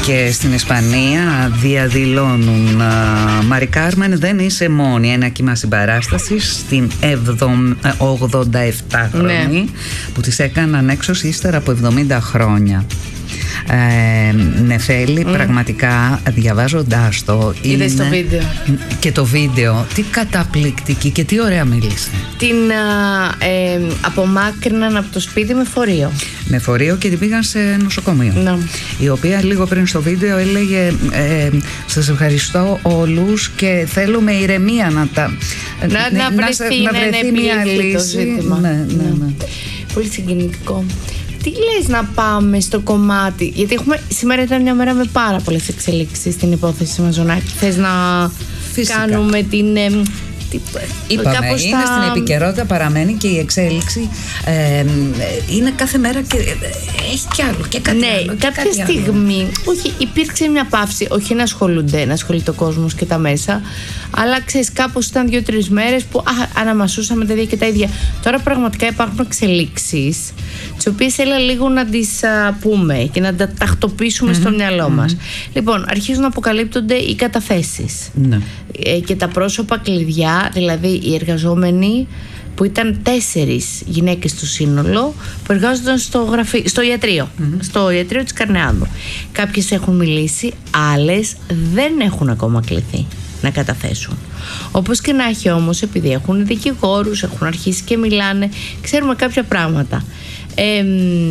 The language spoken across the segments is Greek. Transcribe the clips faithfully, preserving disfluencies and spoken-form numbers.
Και στην Ισπανία διαδηλώνουν. Μαρι Κάρμεν, δεν είσαι μόνη. Ένα κύμα συμπαράστασης στην ογδονταεπτάχρονη, ναι, που της έκαναν έξωση ύστερα από εβδομήντα χρόνια. Ε, Νεφέλη, mm. πραγματικά διαβάζοντάς το, είδες είναι... το βίντεο. Και το βίντεο, τι καταπληκτική και τι ωραία μίλησε. Την ε, απομάκρυναν από το σπίτι με φορείο. Με φορείο και την πήγαν σε νοσοκομείο. No. Η οποία λίγο πριν στο βίντεο έλεγε ε, σας ευχαριστώ όλους και θέλουμε ηρεμία να τα να, να, να βρεθεί, να, να βρεθεί ναι, μια λύση. Ναι, ναι, ναι, ναι. Πολύ συγκινητικό. Τι λες να πάμε στο κομμάτι, γιατί έχουμε, σήμερα ήταν μια μέρα με πάρα πολλές εξελίξεις στην υπόθεση Μαζονάκη. Θες να Φυσικά. κάνουμε την... Ε, Είπαμε, είναι τα... στην επικαιρότητα, παραμένει και η εξέλιξη ε, είναι κάθε μέρα και έχει κι άλλο και κάτι ναι, άλλο. Και κάποια κάτι στιγμή, άλλο. όχι, υπήρξε μια παύση, όχι να ασχολούνται, να ασχολείται ο κόσμος και τα μέσα, αλλά ξέρεις, κάπως ήταν δύο-τρεις μέρες που α, αναμασούσαμε τα ίδια και τα ίδια. Τώρα πραγματικά υπάρχουν εξελίξεις, τις οποίες έλα λίγο να τις α, πούμε και να τα τακτοποιήσουμε mm-hmm. στο μυαλό μας. Mm-hmm. Λοιπόν, αρχίζουν να αποκαλύπτονται οι καταθέσεις mm-hmm. ε, και τα πρόσωπα κλειδιά. Δηλαδή οι εργαζόμενοι που ήταν τέσσερις γυναίκες στο σύνολο που εργάζονταν στο, γραφείο, στο ιατρείο mm-hmm. στο ιατρείο της Καρνεάδου. Κάποιες έχουν μιλήσει, άλλες δεν έχουν ακόμα κληθεί να καταθέσουν. Όπως και να έχει όμως, επειδή έχουν δικηγόρους, έχουν αρχίσει και μιλάνε, ξέρουμε κάποια πράγματα ε,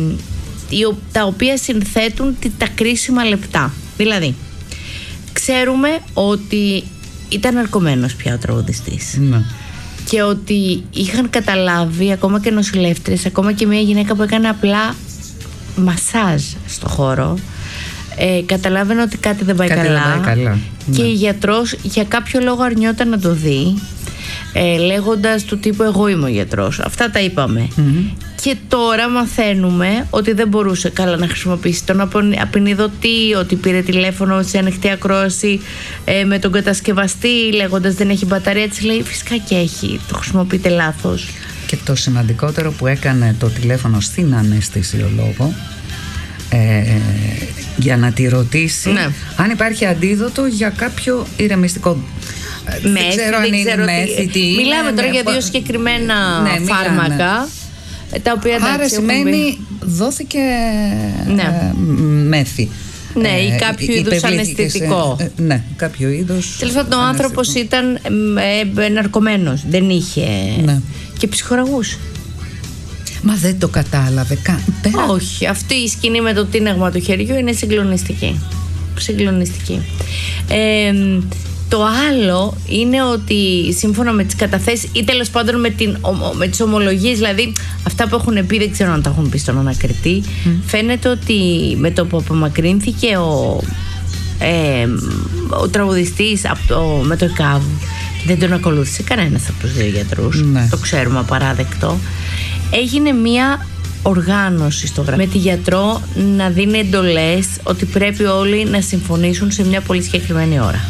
τα οποία συνθέτουν τα κρίσιμα λεπτά. Δηλαδή ξέρουμε ότι ήταν ναρκωμένος πια ο τραγουδιστής. Ναι. Και ότι είχαν καταλάβει ακόμα και νοσηλεύτρες, ακόμα και μια γυναίκα που έκανε απλά μασάζ στο χώρο, ε, καταλάβαινε ότι κάτι δεν πάει κάτι καλά, δεν πάει καλά. Και ναι. η γιατρός για κάποιο λόγο αρνιόταν να το δει, ε, λέγοντας του τύπου εγώ είμαι ο γιατρός. Αυτά τα είπαμε. Mm-hmm. Και τώρα μαθαίνουμε ότι δεν μπορούσε καλά να χρησιμοποιήσει τον απεινιδωτή, ότι πήρε τηλέφωνο σε ανοιχτή ακρόαση ε, με τον κατασκευαστή λέγοντας δεν έχει μπαταρία. Της λέει φυσικά και έχει, το χρησιμοποιείτε λάθος. Και το σημαντικότερο που έκανε το τηλέφωνο στην αναισθησιολόγο ε, για να τη ρωτήσει ναι. αν υπάρχει αντίδοτο για κάποιο ηρεμιστικό. Μέθη, δεν ξέρω αν είναι μέθη, τι είναι. Μιλάμε τώρα ναι, για δύο συγκεκριμένα ναι, φάρμακα μιλάμε. Τα οποία άρα σημαίνει δόθηκε ναι. ε, μέθη. Ναι, ή ε, κάποιο είδους αναισθητικό. Ε, ναι, κάποιο είδους. Τέλος πάντων, ο άνθρωπος ήταν ε, ε, ναρκωμένος. Δεν είχε. Ναι. Και ψυχοραγούσε. Μα δεν το κατάλαβε καν. Όχι, αυτή η σκηνή με το τίναγμα του χεριού είναι συγκλονιστική. Συγκλονιστική. Ε, Το άλλο είναι ότι σύμφωνα με τις καταθέσεις ή τέλος πάντων με, την, με τις ομολογίες, δηλαδή αυτά που έχουν πει, δεν ξέρω αν τα έχουν πει στον ανακριτή, mm. φαίνεται ότι με το που απομακρύνθηκε ο, ε, ο τραγουδιστής από το, με το ΕΚΑΒ και δεν τον ακολούθησε κανένας από τους δύο γιατρούς, mm. το ξέρουμε απαράδεκτο, έγινε μία οργάνωση στο γραφείο με τη γιατρό να δίνει εντολές ότι πρέπει όλοι να συμφωνήσουν σε μια πολύ συγκεκριμένη ώρα.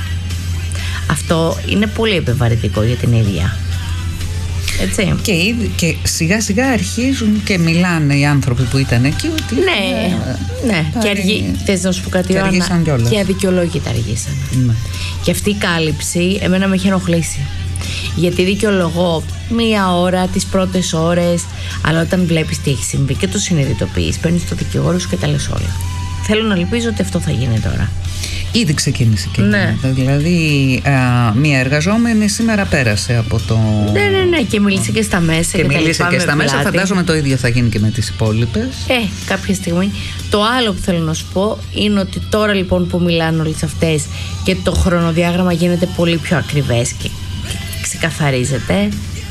Αυτό είναι πολύ επιβαρυντικό για την ίδια. Έτσι. Και, και σιγά σιγά αρχίζουν και μιλάνε οι άνθρωποι που ήταν εκεί ότι ναι, ε, ναι. Πάρει... και αργή, θες να σου πω κάτι, Ιωάννα, και αδικαιολόγητα αργήσαν. Ναι. Και αυτή η κάλυψη εμένα με έχει ενοχλήσει, γιατί δικαιολογώ μία ώρα, τις πρώτες ώρες, αλλά όταν βλέπεις τι έχει συμβεί και το συνειδητοποιείς, παίρνεις το δικηγόρο σου και τα λες όλα. Θέλω να ελπίζω ότι αυτό θα γίνει τώρα. Ήδη ξεκίνησε και ναι. Δηλαδή α, μία εργαζόμενη σήμερα πέρασε από το... Ναι, ναι, ναι, και μίλησε και στα μέσα. Και, και μίλησε και στα μέσα, φαντάζομαι το ίδιο θα γίνει και με τις υπόλοιπες. Ε, κάποια στιγμή. Το άλλο που θέλω να σου πω είναι ότι τώρα λοιπόν που μιλάνε όλες αυτές και το χρονοδιάγραμμα γίνεται πολύ πιο ακριβές και, και ξεκαθαρίζεται,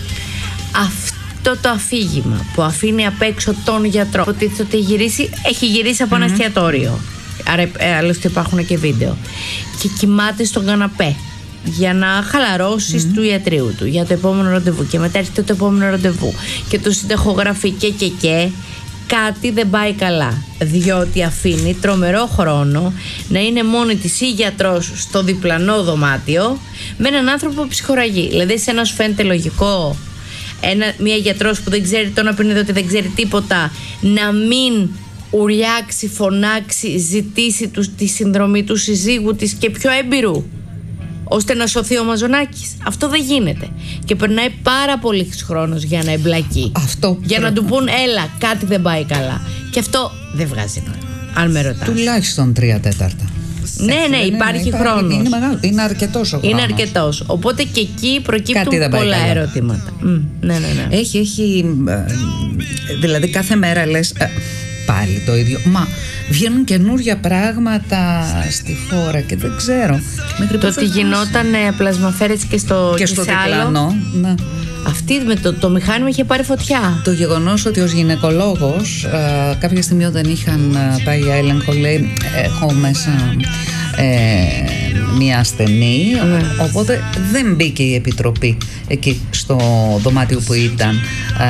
αυτό το αφήγημα που αφήνει απ' έξω τον γιατρό, ότι θα γυρίσει, έχει γυρίσει από mm-hmm. ένα εστιατόριο. Άρα, ε, άλλωστε υπάρχουν και βίντεο. Και κοιμάται στον καναπέ για να χαλαρώσει mm-hmm. του ιατρίου του για το επόμενο ραντεβού. Και μετά έρχεται το επόμενο ραντεβού και το συντεχογραφεί και και και. Κάτι δεν πάει καλά, διότι αφήνει τρομερό χρόνο να είναι μόνη της η γιατρός στο διπλανό δωμάτιο με έναν άνθρωπο που ψυχοραγεί. Δηλαδή, σε ένα σου φαίνεται λογικό ένα, μια γιατρός που δεν ξέρει τον απεινίδωτη, δεν ξέρει τίποτα, να μην ουριάξει, φωνάξει, ζητήσει τους, τη συνδρομή του συζύγου της και πιο έμπειρου, ώστε να σωθεί ο Μαζονάκης. Αυτό δεν γίνεται. Και περνάει πάρα πολύ χρόνος για να εμπλακεί. Αυτό για πρέπει... να του πούν έλα, κάτι δεν πάει καλά. Και αυτό δεν βγάζει νόημα, αν με ρωτάς. Τουλάχιστον τρία τέταρτα. Ναι, ναι, ναι, υπάρχει ναι, χρόνος. Είναι, μεγάλο, είναι αρκετός ο χρόνος. Είναι αρκετός. Οπότε και εκεί προκύπτουν πολλά ερωτήματα. Mm, ναι, ναι, ναι. Έχει, έχει. Δηλαδή κάθε μέρα λες πάλι το ίδιο. Μα βγαίνουν καινούργια πράγματα στη χώρα και δεν ξέρω. Το ότι γινόταν πλασμαφέρες και στο, και στο διπλανό. Ναι. Αυτή με το, το μηχάνημα είχε πάρει φωτιά. Το γεγονός ότι ως γυναικολόγος α, κάποια στιγμή όταν είχαν α, πάει για έλεγχο, λέει έχω μέσα ε, μία ασθενή, mm. οπότε δεν μπήκε η επιτροπή εκεί στο δωμάτιο που ήταν α,